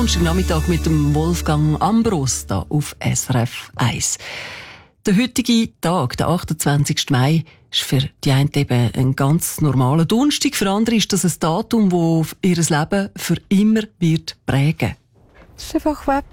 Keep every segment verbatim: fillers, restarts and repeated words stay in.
Donnerstagnachmittag mit dem Wolfgang Ambros da auf S R F eins. Der heutige Tag, der achtundzwanzigsten Mai, ist für die einen eben ein ganz normaler Donnerstag. Für andere ist das ein Datum, das ihr Leben für immer wird prägen. Es ist einfach weg.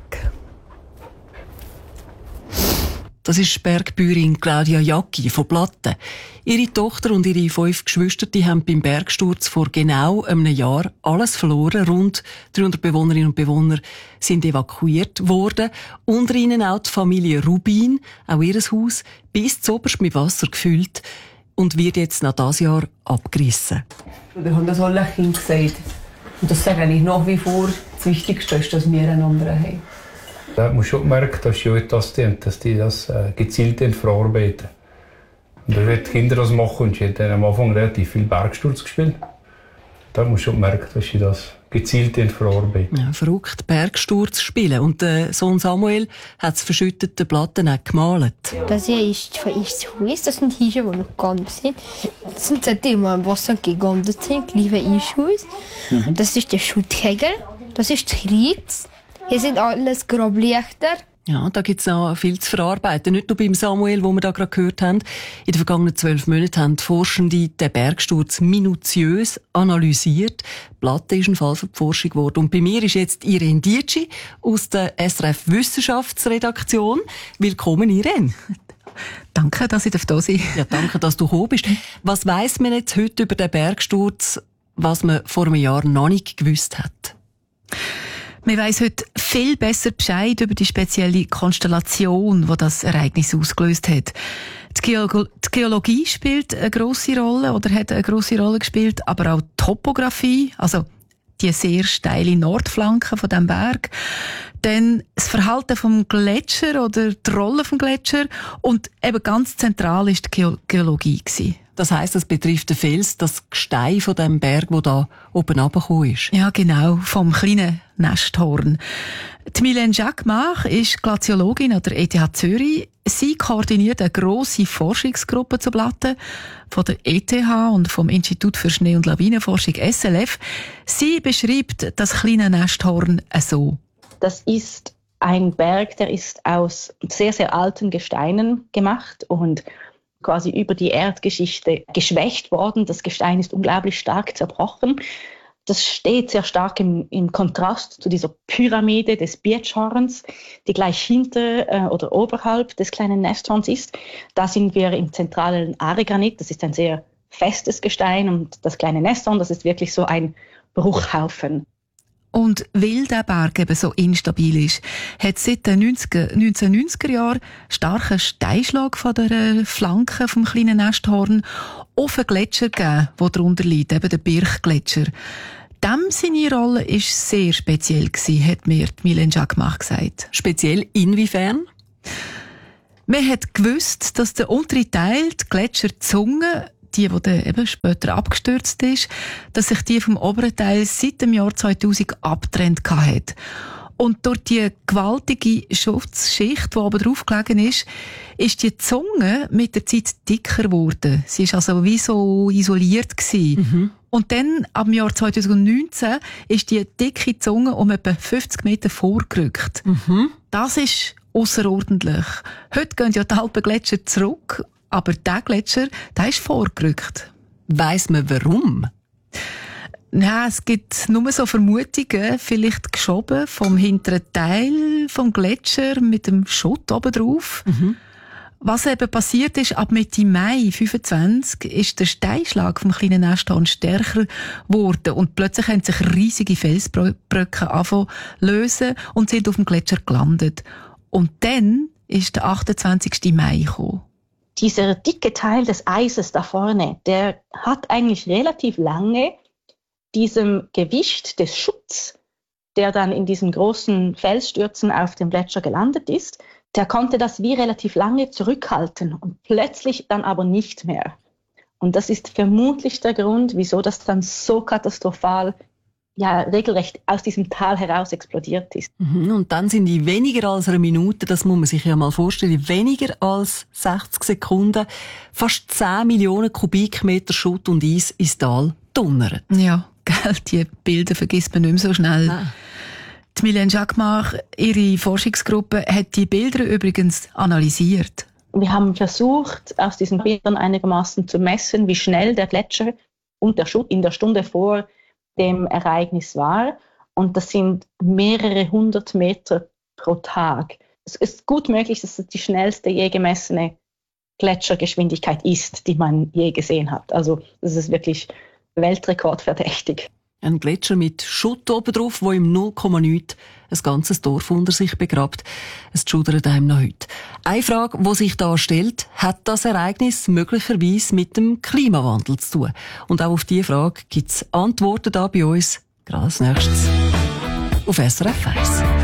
Das ist die Bergbäuerin Claudia Jacki von Platten. Ihre Tochter und ihre fünf Geschwister die haben beim Bergsturz vor genau einem Jahr alles verloren. Rund dreihundert Bewohnerinnen und Bewohner sind evakuiert worden. Unter ihnen auch die Familie Rubin, auch ihr Haus, bis zuoberst mit Wasser gefüllt und wird jetzt nach diesem Jahr abgerissen. Wir haben das alle Kind gesagt. Und das sage ich nach wie vor, das Wichtigste ist, dass wir einander haben. Da hat man schon gemerkt, dass die das tun, dass die das äh, gezielt verarbeiten. Und da wird die Kinder das machen und sie haben am Anfang relativ viel Bergsturz gespielt. Da hat man schon gemerkt, dass sie das gezielt verarbeiten. Ja, verrückt, Bergsturz spielen. Und der Sohn Samuel hat das verschüttete Platten auch gemalt. Das hier ist von uns Haus, das sind Hirsche, die noch gegangen sind. Das sind seitdem wir im Wasser gegangen sind, liebe Haus. Mhm. Das ist der Schuttkegel, das ist die Ritz. Hier sind alles Grablichter. Ja, da gibt es noch viel zu verarbeiten. Nicht nur beim Samuel, wo wir da gerade gehört haben. In den vergangenen zwölf Monaten haben die Forschende den Bergsturz minutiös analysiert. Die Platte ist ein Fall für die Forschung geworden. Und bei mir ist jetzt Irene Dietschi aus der S R F Wissenschaftsredaktion. Willkommen, Irene. Danke, dass ich da sein darf. Ja, danke, dass du gekommen bist. Was weiss man jetzt heute über den Bergsturz, was man vor einem Jahr noch nicht gewusst hat? Man weiss heute viel besser Bescheid über die spezielle Konstellation, die das Ereignis ausgelöst hat. Die, Geolo- die Geologie spielt eine grosse Rolle oder hat eine grosse Rolle gespielt, aber auch die Topographie, also die sehr steile Nordflanke von dem Berg. Dann das Verhalten vom Gletscher oder die Rolle vom Gletscher und eben ganz zentral ist die Ge- Geologie gewesen. Das heisst, das betrifft den Fels, das Gestein von dem Berg, wo da oben runtergekommen ist. Ja, genau, vom kleinen Nesthorn. Die Mylène Jacquemart ist Glaziologin an der E T H Zürich. Sie koordiniert eine grosse Forschungsgruppe zu Platten von der E T H und vom Institut für Schnee- und Lawinenforschung S L F. Sie beschreibt das kleine Nesthorn so. Das ist ein Berg, der ist aus sehr, sehr alten Gesteinen gemacht und quasi über die Erdgeschichte geschwächt worden. Das Gestein ist unglaublich stark zerbrochen. Das steht sehr stark im, im Kontrast zu dieser Pyramide des Birchhorns, die gleich hinter äh, oder oberhalb des kleinen Nesthorns ist. Da sind wir im zentralen Aregranit. Das ist ein sehr festes Gestein und das kleine Nesthorn, das ist wirklich so ein Bruchhaufen. Und weil der Berg eben so instabil ist, hat es seit den neunzehnhundertneunziger Jahren starken Steinschlag von der Flanke vom kleinen Nesthorn auf einen Gletscher gegeben, der darunter liegt, eben der Birchgletscher. Dem seine Rolle war sehr speziell gewesen, hat mir Mylène Jacquemart gesagt. Speziell inwiefern? Man hat gewusst, dass der untere Teil, die Gletscherzunge, die, die dann eben später abgestürzt ist, dass sich die vom oberen Teil seit dem Jahr zweitausend abgetrennt hat. Und durch die gewaltige Schutzschicht, die oben drauf gelegen ist, ist die Zunge mit der Zeit dicker geworden. Sie war also wie so isoliert gewesen. Mhm. Und dann, ab dem Jahr zweitausendneunzehn, ist die dicke Zunge um etwa fünfzig Meter vorgerückt. Mhm. Das ist ausserordentlich. Heute gehen ja die Alpengletscher zurück, aber der Gletscher, der ist vorgerückt. Weiss man warum? Nein, es gibt nur so Vermutungen, vielleicht geschoben vom hinteren Teil vom Gletscher mit dem Schutt oben drauf. Mhm. Was eben passiert ist, ab Mitte Mai fünfundzwanzig ist der Steinschlag vom kleinen Nesthorn stärker geworden und plötzlich haben sich riesige Felsbrücken angefangen zu lösen und sind auf dem Gletscher gelandet. Und dann ist der achtundzwanzigsten Mai gekommen. Dieser dicke Teil des Eises da vorne, der hat eigentlich relativ lange diesem Gewicht des Schutts, der dann in diesen großen Felsstürzen auf dem Gletscher gelandet ist, der konnte das wie relativ lange zurückhalten und plötzlich dann aber nicht mehr. Und das ist vermutlich der Grund, wieso das dann so katastrophal, ja, regelrecht aus diesem Tal heraus explodiert ist. Mhm, und dann sind die weniger als eine Minute, das muss man sich ja mal vorstellen, weniger als sechzig Sekunden, fast zehn Millionen Kubikmeter Schutt und Eis ins Tal donnert. Ja, gell, die Bilder vergisst man nicht mehr so schnell. Nein. Die Mylène Jacquemart, ihre Forschungsgruppe, hat die Bilder übrigens analysiert. Wir haben versucht, aus diesen Bildern einigermaßen zu messen, wie schnell der Gletscher und der Schutt in der Stunde vor dem Ereignis war. Und das sind mehrere hundert Meter pro Tag. Es ist gut möglich, dass es die schnellste je gemessene Gletschergeschwindigkeit ist, die man je gesehen hat. Also das ist wirklich weltrekordverdächtig. Ein Gletscher mit Schutt oben drauf, wo im null Komma nichts ein ganzes Dorf unter sich begrabt. Es schudert einem noch heute. Eine Frage, die sich da stellt, hat das Ereignis möglicherweise mit dem Klimawandel zu tun? Und auch auf diese Frage gibt es Antworten da bei uns, gerade als nächstes auf S R F eins.